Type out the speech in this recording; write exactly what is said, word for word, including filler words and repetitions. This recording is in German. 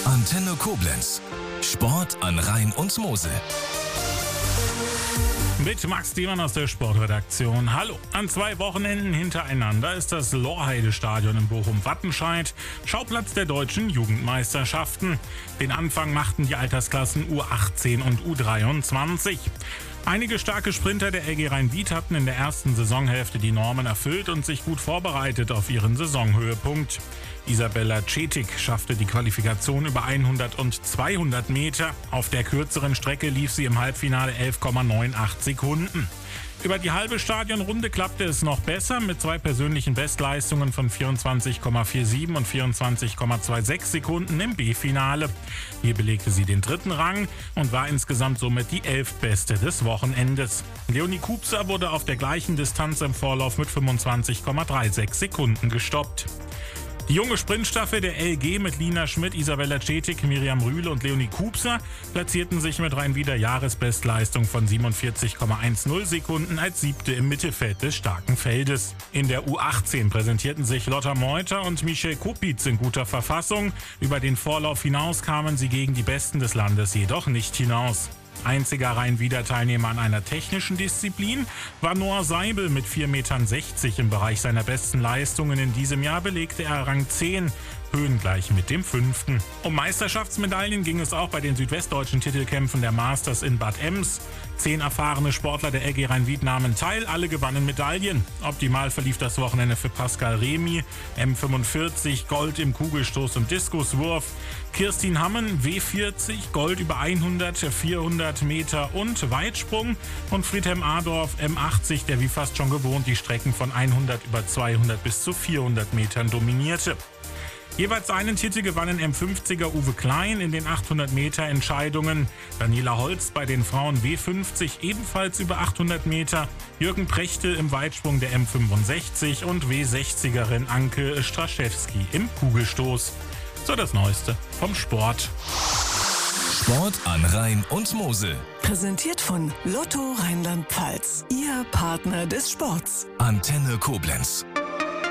Antenne Koblenz. Sport an Rhein und Mosel. Mit Max Diemann aus der Sportredaktion. Hallo. An zwei Wochenenden hintereinander ist das Lorheide-Stadion in Bochum-Wattenscheid Schauplatz der deutschen Jugendmeisterschaften. Den Anfang machten die Altersklassen U achtzehn und U dreiundzwanzig. Einige starke Sprinter der L G Rhein-Wied hatten in der ersten Saisonhälfte die Normen erfüllt und sich gut vorbereitet auf ihren Saisonhöhepunkt. Isabella Cetic schaffte die Qualifikation über hundert und zweihundert Meter. Auf der kürzeren Strecke lief sie im Halbfinale elf Komma achtundneunzig Sekunden. Über die halbe Stadionrunde klappte es noch besser mit zwei persönlichen Bestleistungen von vierundzwanzig Komma siebenundvierzig und vierundzwanzig Komma sechsundzwanzig Sekunden im B-Finale. Hier belegte sie den dritten Rang und war insgesamt somit die elftbeste des Wochenendes. Leonie Kupser wurde auf der gleichen Distanz im Vorlauf mit fünfundzwanzig Komma sechsunddreißig Sekunden gestoppt. Die junge Sprintstaffel der L G mit Lina Schmidt, Isabella Cetic, Miriam Rühle und Leonie Kupser platzierten sich mit Rhein-Wieder Jahresbestleistung von siebenundvierzig Komma zehn Sekunden als siebte im Mittelfeld des starken Feldes. In der U achtzehn präsentierten sich Lotta Meuter und Michelle Kopitz in guter Verfassung. Über den Vorlauf hinaus kamen sie gegen die Besten des Landes jedoch nicht hinaus. Einziger Rhein-Wieder Teilnehmer an einer technischen Disziplin war Noah Seibel mit vier Komma sechzig Metern. Im Bereich seiner besten Leistungen in diesem Jahr belegte er Rang zehn, höhengleich mit dem fünften. Um Meisterschaftsmedaillen ging es auch bei den südwestdeutschen Titelkämpfen der Masters in Bad Ems. Zehn erfahrene Sportler der L G Rhein-Wied nahmen teil, alle gewannen Medaillen. Optimal verlief das Wochenende für Pascal Remy, M fünfundvierzig, Gold im Kugelstoß und Diskuswurf. Kirstin Hammen, W vierzig, Gold über hundert, vierhundert Meter und Weitsprung. Und Friedhelm Adorf, M achtzig, der wie fast schon gewohnt die Strecken von hundert über zweihundert bis zu vierhundert Metern dominierte. Jeweils einen Titel gewannen M fünfziger Uwe Klein in den achthundert Meter Entscheidungen, Daniela Holz bei den Frauen W fünfzig ebenfalls über achthundert Meter, Jürgen Prechtel im Weitsprung der M fünfundsechzig und W sechzigerin Anke Straschewski im Kugelstoß. So das Neueste vom Sport. Sport an Rhein und Mosel. Präsentiert von Lotto Rheinland-Pfalz. Ihr Partner des Sports. Antenne Koblenz.